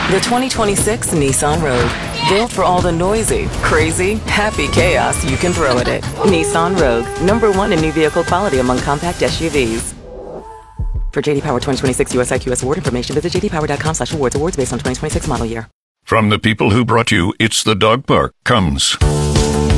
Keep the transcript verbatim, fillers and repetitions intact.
The twenty twenty-six Nissan Rogue. Built for all the noisy, crazy, happy chaos you can throw at it. Nissan Rogue, number one in new vehicle quality among compact S U Vs. For J D Power twenty twenty-six U S I Q S award information, visit j d power dot com slash awards. Awards based on twenty twenty-six model year. From the people who brought you It's the Dog Park comes